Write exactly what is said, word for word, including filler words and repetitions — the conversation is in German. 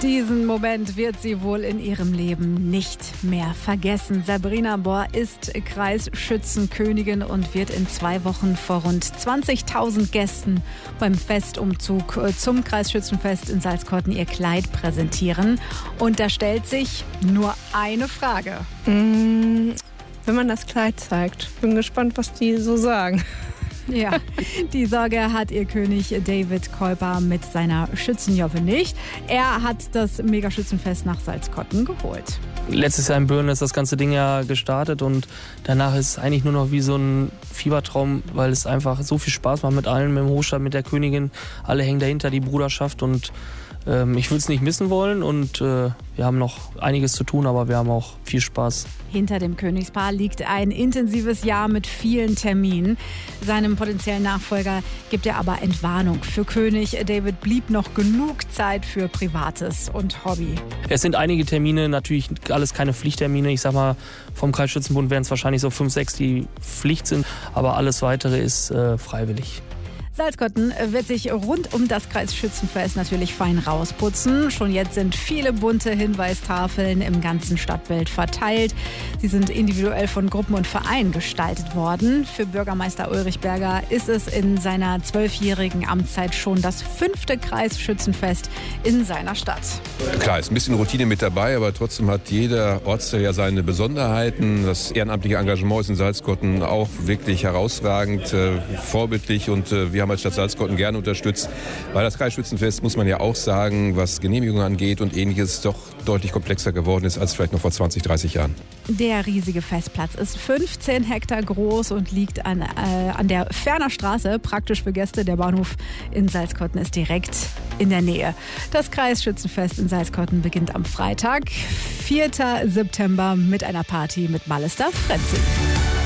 Diesen Moment wird sie wohl in ihrem Leben nicht mehr vergessen. Sabrina Bohr ist Kreisschützenkönigin und wird in zwei Wochen vor rund zwanzigtausend Gästen beim Festumzug zum Kreisschützenfest in Salzkotten ihr Kleid präsentieren. Und da stellt sich nur eine Frage. Mmh, wenn man das Kleid zeigt. Bin gespannt, was die so sagen. Ja, die Sorge hat ihr König David Kuiper mit seiner Schützenjoppe nicht. Er hat das Megaschützenfest nach Salzkotten geholt. Letztes Jahr in Böhren ist das ganze Ding ja gestartet und danach ist es eigentlich nur noch wie so ein Fiebertraum, weil es einfach so viel Spaß macht mit allen, mit dem Hofstaat, mit der Königin. Alle hängen dahinter, die Bruderschaft, und ähm, ich würde es nicht missen wollen, und äh, wir haben noch einiges zu tun, aber wir haben auch viel Spaß. Hinter dem Königspaar liegt ein intensives Jahr mit vielen Terminen. Seinem potenziellen Nachfolger gibt er aber Entwarnung. Für König David blieb noch genug Zeit für Privates und Hobby. Es sind einige Termine, natürlich alles keine Pflichttermine. Ich sag mal, vom Kreisschützenbund wären es wahrscheinlich so fünf, sechs, die Pflicht sind. Aber alles Weitere ist äh, freiwillig. Salzkotten wird sich rund um das Kreisschützenfest natürlich fein rausputzen. Schon jetzt sind viele bunte Hinweistafeln im ganzen Stadtbild verteilt. Sie sind individuell von Gruppen und Vereinen gestaltet worden. Für Bürgermeister Ulrich Berger ist es in seiner zwölfjährigen Amtszeit schon das fünfte Kreisschützenfest in seiner Stadt. Klar, ist ein bisschen Routine mit dabei, aber trotzdem hat jeder Ortsteil ja seine Besonderheiten. Das ehrenamtliche Engagement ist in Salzkotten auch wirklich herausragend, äh, vorbildlich, und äh, wir haben als Stadt Salzkotten gerne unterstützt, weil das Kreisschützenfest, muss man ja auch sagen, was Genehmigungen angeht und Ähnliches, doch deutlich komplexer geworden ist als vielleicht noch vor zwanzig, dreißig Jahren. Der riesige Festplatz ist fünfzehn Hektar groß und liegt an, äh, an der Ferner Straße, praktisch für Gäste. Der Bahnhof in Salzkotten ist direkt in der Nähe. Das Kreisschützenfest in Salzkotten beginnt am Freitag, vierten September, mit einer Party mit Malester Frenzel.